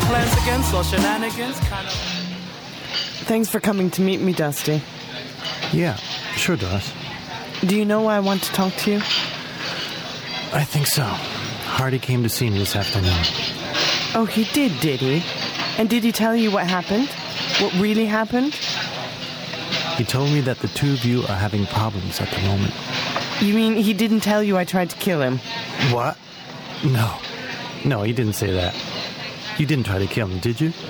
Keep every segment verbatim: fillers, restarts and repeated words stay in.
plans against or shenanigans? Kind of. Thanks for coming to meet me, Dusty. Yeah, sure, Doris. Do you know why I want to talk to you? I think so. Hardy came to see me this afternoon. Oh, he did, did he? And did he tell you what happened? What really happened? He told me that the two of you are having problems at the moment. You mean he didn't tell you I tried to kill him? What? No. No, he didn't say that. You didn't try to kill him, did you?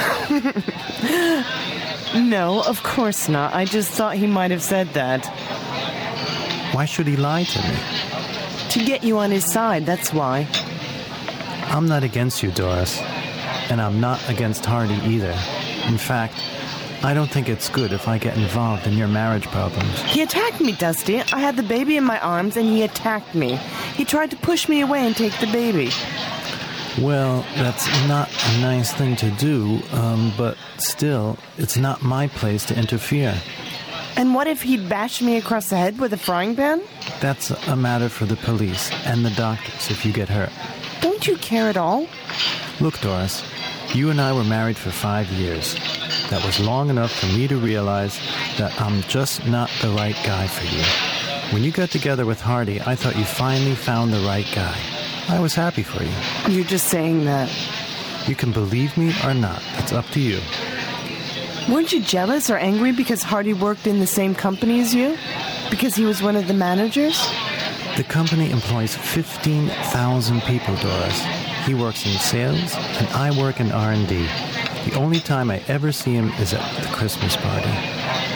No, of course not. I just thought he might have said that. Why should he lie to me? To get you on his side, that's why. I'm not against you, Doris. And I'm not against Hardy either. In fact, I don't think it's good if I get involved in your marriage problems. He attacked me, Dusty. I had the baby in my arms and he attacked me. He tried to push me away and take the baby. Well, that's not a nice thing to do, um, but still, it's not my place to interfere. And what if he'd bashed me across the head with a frying pan? That's a matter for the police and the doctors if you get hurt. Don't you care at all? Look, Doris, you and I were married for five years. That was long enough for me to realize that I'm just not the right guy for you. When you got together with Hardy, I thought you finally found the right guy. I was happy for you. You're just saying that. You can believe me or not. That's up to you. Weren't you jealous or angry because Hardy worked in the same company as you? Because he was one of the managers? The company employs fifteen thousand people, Doris. He works in sales, and I work in R and D. The only time I ever see him is at the Christmas party.